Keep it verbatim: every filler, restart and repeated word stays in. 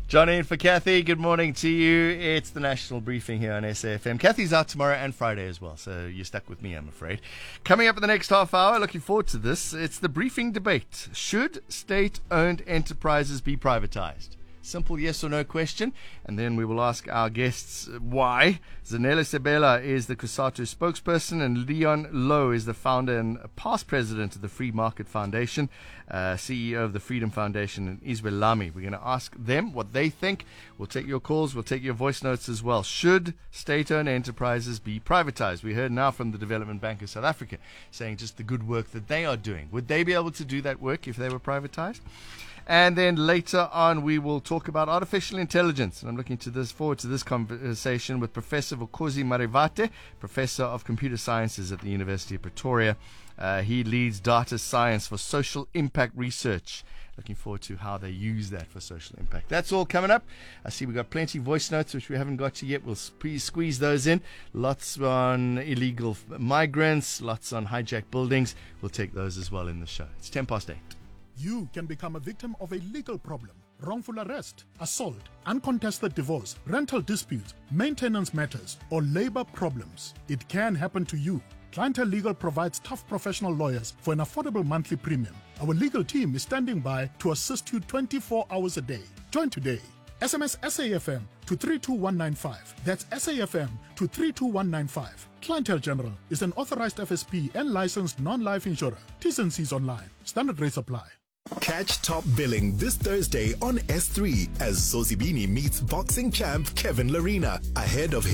Johnny in for Kathy, good morning to you. It's the national briefing here on S A F M. Kathy's out tomorrow and Friday as well, so you're stuck with me, I'm afraid. Coming up in the next half hour, looking forward to this, it's the briefing debate. Should state-owned enterprises be privatized? Simple yes or no question, and then we will ask our guests why. Zanele Sebela is the COSATU spokesperson, and Leon Lowe is the founder and past president of the Free Market Foundation, uh, C E O of the Freedom Foundation, and Izwe Lami. We're going to ask them what they think. We'll take your calls, we'll take your voice notes as well. Should state-owned enterprises be privatized? We heard now from the Development Bank of South Africa saying just the good work that they are doing. Would they be able to do that work if they were privatized? And then later on, we will talk about artificial intelligence. And I'm looking to this forward to this conversation with Professor Vukosi Marivate, Professor of Computer Sciences at the University of Pretoria. Uh, he leads data science for social impact research. Looking forward to how they use that for social impact. That's all coming up. I see we've got plenty of voice notes, which we haven't got to yet. We'll please squeeze those in. Lots on illegal migrants, lots on hijacked buildings. We'll take those as well in the show. It's ten past eight. You can become a victim of a legal problem: wrongful arrest, assault, uncontested divorce, rental disputes, maintenance matters, or labor problems. It can happen to you. Clientele Legal provides tough professional lawyers for an affordable monthly premium. Our legal team is standing by to assist you twenty-four hours a day. Join today. S M S S A F M to three two one nine five. That's S A F M to three two one nine five. Clientele General is an authorized F S P and licensed non-life insurer. T's and C's online. Standard rates apply. Catch Top Billing this Thursday on S three as Sozibini meets boxing champ Kevin Larina ahead of